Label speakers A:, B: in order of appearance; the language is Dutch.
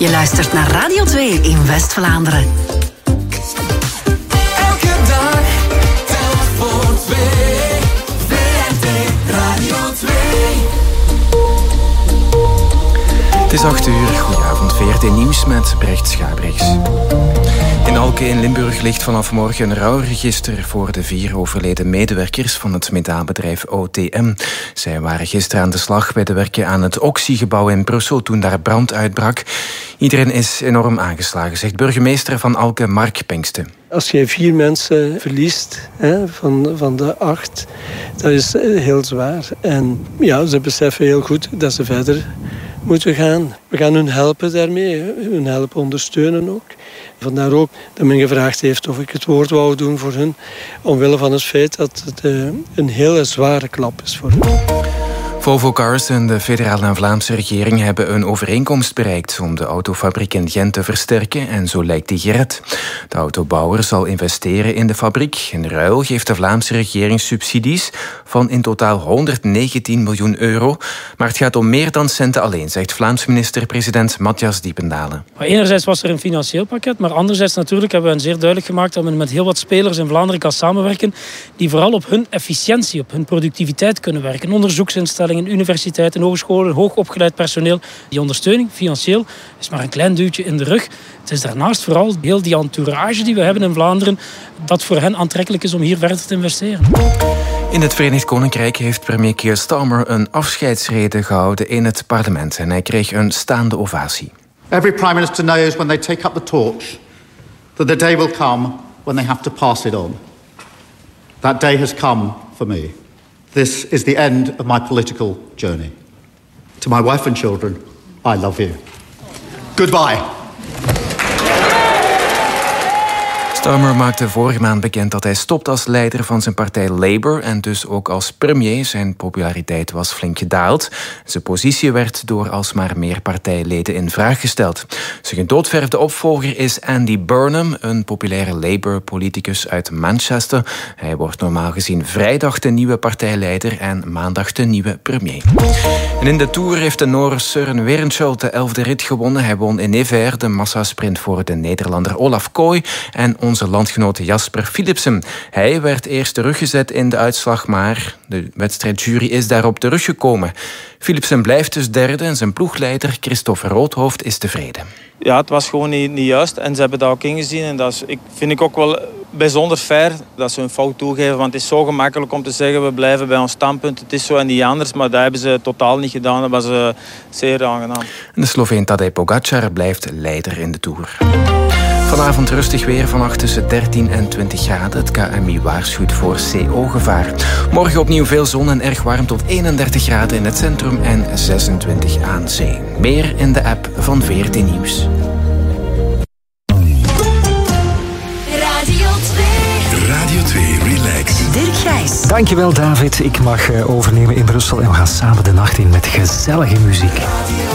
A: Je luistert naar Radio 2 in West-Vlaanderen.
B: Elke dag telt voor 2. VRT Radio 2.
C: Het is 8 uur. Goedenavond, VRT Nieuws met Brecht Schabriks. In Alke in Limburg ligt vanaf morgen een rouwregister voor de 4 overleden medewerkers van het metaalbedrijf OTM. Zij waren gisteren aan de slag bij de werken aan het Oxy-gebouw in Brussel toen daar brand uitbrak. Iedereen is enorm aangeslagen, zegt burgemeester van Alke Mark Pengsten.
D: Als je 4 mensen verliest van de 8, dat is heel zwaar. En ja, ze beseffen heel goed dat ze verder moeten gaan. We gaan hun helpen daarmee, hun helpen ondersteunen ook. Vandaar ook dat men gevraagd heeft of ik het woord wou doen voor hun, omwille van het feit dat het een hele zware klap is voor hen.
C: Volvo Cars en de federale en Vlaamse regering hebben een overeenkomst bereikt om de autofabriek in Gent te versterken en zo lijkt die gered. De autobouwer zal investeren in de fabriek. In ruil geeft de Vlaamse regering subsidies van in totaal 119 miljoen euro. Maar het gaat om meer dan centen alleen, zegt Vlaams minister-president Matthias Diependalen.
E: Enerzijds was er een financieel pakket, maar anderzijds natuurlijk hebben we zeer duidelijk gemaakt dat we met heel wat spelers in Vlaanderen kan samenwerken die vooral op hun efficiëntie, op hun productiviteit kunnen werken. Onderzoeksinstellingen, universiteiten, hogescholen, hoogopgeleid personeel. Die ondersteuning, financieel, is maar een klein duwtje in de rug. Het is daarnaast vooral heel die entourage die we hebben in Vlaanderen, dat voor hen aantrekkelijk is om hier verder te investeren.
C: In het Verenigd Koninkrijk heeft premier Keir Starmer een afscheidsrede gehouden in het parlement en hij kreeg een staande ovatie.
F: Every prime minister knows when they take up the torch that the day will come when they have to pass it on. That day has come for me. This is the end of my political journey. To my wife and children, I love you. Goodbye.
C: Starmer maakte vorige maand bekend dat hij stopt als leider van zijn partij Labour en dus ook als premier. Zijn populariteit was flink gedaald. Zijn positie werd door alsmaar meer partijleden in vraag gesteld. Zijn gedoodverfde opvolger is Andy Burnham, een populaire Labour-politicus uit Manchester. Hij wordt normaal gezien vrijdag de nieuwe partijleider en maandag de nieuwe premier. En in de Tour heeft de Noor Søren Werenskjold de 11e rit gewonnen. Hij won in Nevers de massasprint voor de Nederlander Olaf Kooi en onze landgenoot Jasper Philipsen. Hij werd eerst teruggezet in de uitslag, maar de wedstrijdjury is daarop teruggekomen. Philipsen blijft dus derde en zijn ploegleider Christophe Roodhoofd is tevreden.
G: Ja, het was gewoon niet juist en ze hebben dat ook ingezien. En dat vind ik ook wel bijzonder fair dat ze hun fout toegeven. Want het is zo gemakkelijk om te zeggen, we blijven bij ons standpunt. Het is zo en niet anders, maar dat hebben ze totaal niet gedaan. Dat was zeer aangenaam. En
C: de Sloveen Tadej Pogačar blijft leider in de Tour. Vanavond rustig weer, vannacht tussen 13 en 20 graden. Het KMI waarschuwt voor CO-gevaar. Morgen opnieuw veel zon en erg warm tot 31 graden in het centrum en 26 aan zee. Meer in de app van VRT Nieuws.
B: Radio 2.
H: Radio 2 Relax.
A: Dirk Gijs.
I: Dankjewel David. Ik mag overnemen in Brussel en we gaan samen de nacht in met gezellige muziek.